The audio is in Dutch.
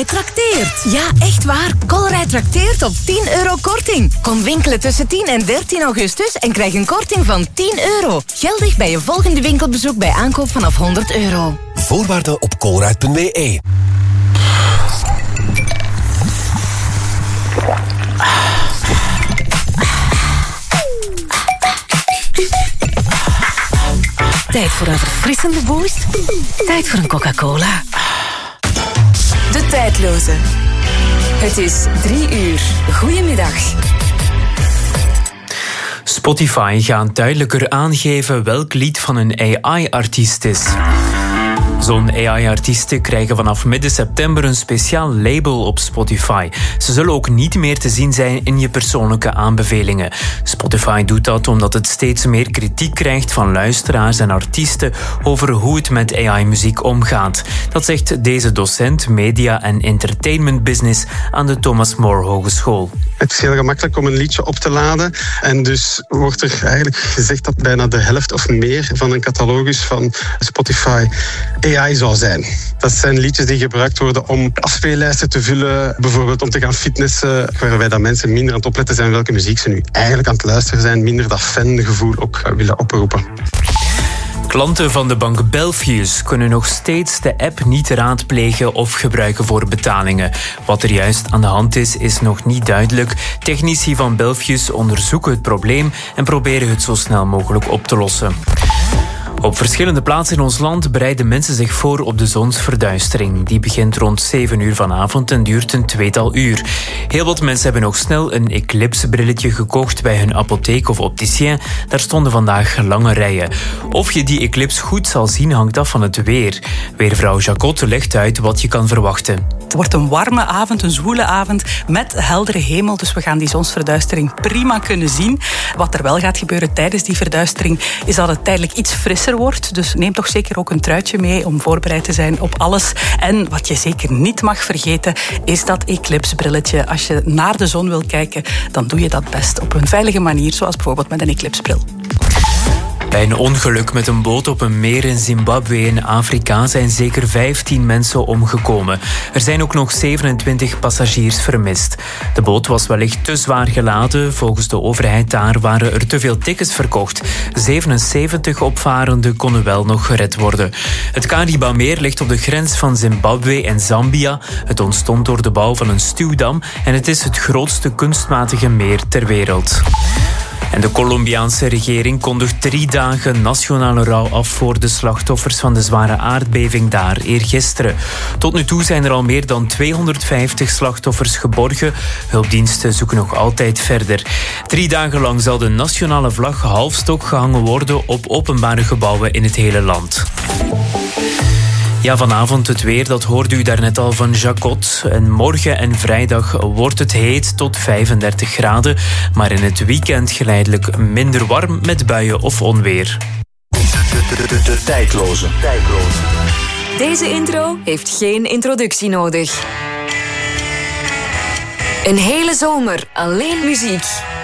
Colruyt trakteert. Ja, echt waar. Colruyt trakteert op €10 korting. Kom winkelen tussen 10 en 13 augustus en krijg een korting van €10. Geldig bij je volgende winkelbezoek bij aankoop vanaf €100. Voorwaarden op colruyt.be. Tijd voor een verfrissende boost. Tijd voor een Coca-Cola. De Tijdloze. Het is 3:00. Goedemiddag. Spotify gaat duidelijker aangeven welk lied van een AI-artiest is. Zo'n AI-artiesten krijgen vanaf midden september een speciaal label op Spotify. Ze zullen ook niet meer te zien zijn in je persoonlijke aanbevelingen. Spotify doet dat omdat het steeds meer kritiek krijgt van luisteraars en artiesten over hoe het met AI-muziek omgaat. Dat zegt deze docent media en entertainment business aan de Thomas More Hogeschool. Het is heel gemakkelijk om een liedje op te laden. En dus wordt er eigenlijk gezegd dat bijna de helft of meer van een catalogus van Spotify AI zou zijn. Dat zijn liedjes die gebruikt worden om afspeellijsten te vullen, bijvoorbeeld om te gaan fitnessen, waarbij dat mensen minder aan het opletten zijn welke muziek ze nu eigenlijk aan het luisteren zijn, minder dat fangevoel ook willen oproepen. Klanten van de bank Belfius kunnen nog steeds de app niet raadplegen of gebruiken voor betalingen. Wat er juist aan de hand is nog niet duidelijk. Technici van Belfius onderzoeken het probleem en proberen het zo snel mogelijk op te lossen. Op verschillende plaatsen in ons land bereiden mensen zich voor op de zonsverduistering. Die begint rond 7 uur vanavond en duurt een tweetal uur. Heel wat mensen hebben nog snel een eclipsebrilletje gekocht bij hun apotheek of opticien. Daar stonden vandaag lange rijen. Of je die eclips goed zal zien hangt af van het weer. Weervrouw Jacotte legt uit wat je kan verwachten. Het wordt een warme avond, een zwoele avond met heldere hemel. Dus we gaan die zonsverduistering prima kunnen zien. Wat er wel gaat gebeuren tijdens die verduistering is dat het tijdelijk iets frisser wordt. Dus neem toch zeker ook een truitje mee om voorbereid te zijn op alles. En wat je zeker niet mag vergeten is dat eclipsebrilletje. Als je naar de zon wil kijken, dan doe je dat best op een veilige manier, zoals bijvoorbeeld met een eclipsebril. Bij een ongeluk met een boot op een meer in Zimbabwe in Afrika zijn zeker 15 mensen omgekomen. Er zijn ook nog 27 passagiers vermist. De boot was wellicht te zwaar geladen. Volgens de overheid daar waren er te veel tickets verkocht. 77 opvarenden konden wel nog gered worden. Het Karibameer ligt op de grens van Zimbabwe en Zambia. Het ontstond door de bouw van een stuwdam en het is het grootste kunstmatige meer ter wereld. En de Colombiaanse regering kondigt 3 dagen nationale rouw af voor de slachtoffers van de zware aardbeving daar eergisteren. Tot nu toe zijn er al meer dan 250 slachtoffers geborgen. Hulpdiensten zoeken nog altijd verder. 3 dagen lang zal de nationale vlag halfstok gehangen worden op openbare gebouwen in het hele land. Ja, vanavond het weer, dat hoorde u daarnet al van Jacotte. En morgen en vrijdag wordt het heet tot 35 graden. Maar in het weekend geleidelijk minder warm met buien of onweer. De Tijdloze. Deze intro heeft geen introductie nodig. Een hele zomer alleen muziek.